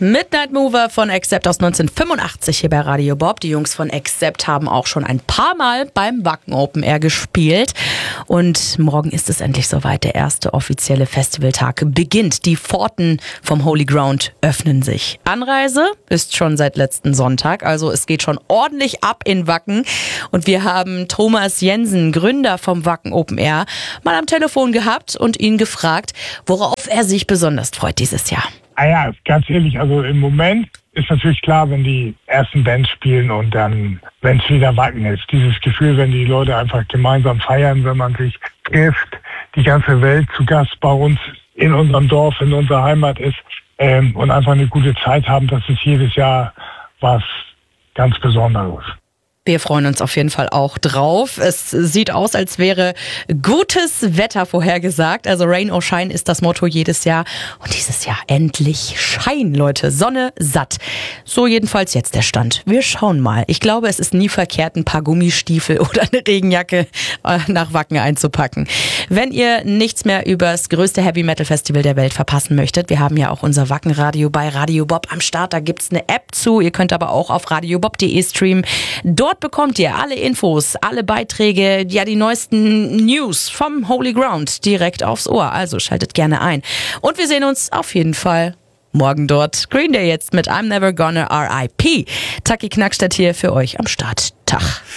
Midnight Mover von Accept aus 1985 hier bei Radio Bob. Die Jungs von Accept haben auch schon ein paar Mal beim Wacken Open Air gespielt. Und morgen ist es endlich soweit. Der erste offizielle Festivaltag beginnt. Die Pforten vom Holy Ground öffnen sich. Anreise ist schon seit letzten Sonntag. Also es geht schon ordentlich ab in Wacken. Und wir haben Thomas Jensen, Gründer vom Wacken Open Air, mal am Telefon gehabt und ihn gefragt, worauf er sich besonders freut dieses Jahr. Ja, ganz ehrlich, also im Moment ist natürlich klar, wenn die ersten Bands spielen und dann, wenn es wieder Wacken ist. Dieses Gefühl, wenn die Leute einfach gemeinsam feiern, wenn man sich trifft, die ganze Welt zu Gast bei uns in unserem Dorf, in unserer Heimat ist und einfach eine gute Zeit haben, das ist jedes Jahr was ganz Besonderes. Wir freuen uns auf jeden Fall auch drauf. Es sieht aus, als wäre gutes Wetter vorhergesagt. Also Rain or Shine ist das Motto jedes Jahr. Und dieses Jahr endlich Schein, Leute. Sonne satt. So jedenfalls jetzt der Stand. Wir schauen mal. Ich glaube, es ist nie verkehrt, ein paar Gummistiefel oder eine Regenjacke nach Wacken einzupacken. Wenn ihr nichts mehr übers größte Heavy Metal Festival der Welt verpassen möchtet, wir haben ja auch unser Wackenradio bei Radio Bob am Start. Da gibt's eine App zu. Ihr könnt aber auch auf radiobob.de streamen. Dort bekommt ihr alle Infos, alle Beiträge, ja die neuesten News vom Holy Ground direkt aufs Ohr. Also schaltet gerne ein. Und wir sehen uns auf jeden Fall morgen dort. Green Day jetzt mit I'm Never Gonna R.I.P. Taki Knackstadt hier für euch am Start. Tag.